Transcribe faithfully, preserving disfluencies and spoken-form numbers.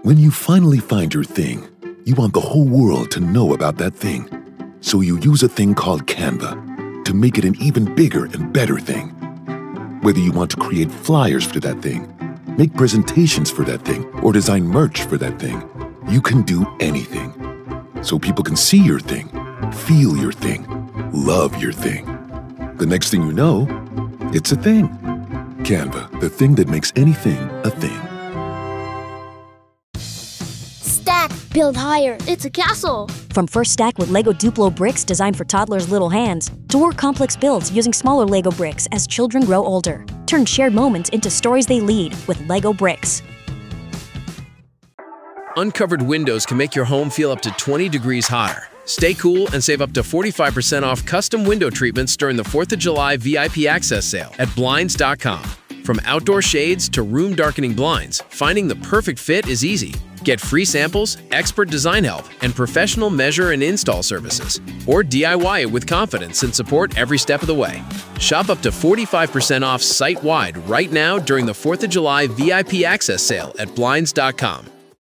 When you finally find your thing, you want the whole world to know about that thing. So you use a thing called Canva to make it an even bigger and better thing. Whether you want to create flyers for that thing, make presentations for that thing, or design merch for that thing, you can do anything. So people can see your thing, feel your thing, love your thing. The next thing you know, it's a thing. Canva, the thing that makes anything a thing. Stack, build higher. It's a castle. From first stack with Lego Duplo bricks designed for toddlers' little hands, to more complex builds using smaller Lego bricks as children grow older. Turn shared moments into stories they lead with Lego bricks. Uncovered windows can make your home feel up to twenty degrees hotter. Stay cool and save up to forty-five percent off custom window treatments during the fourth of July V I P access sale at Blinds dot com. From outdoor shades to room darkening blinds, finding the perfect fit is easy. Get free samples, expert design help, and professional measure and install services. Or D I Y it with confidence and support every step of the way. Shop up to forty-five percent off site-wide right now during the fourth of July V I P access sale at Blinds dot com.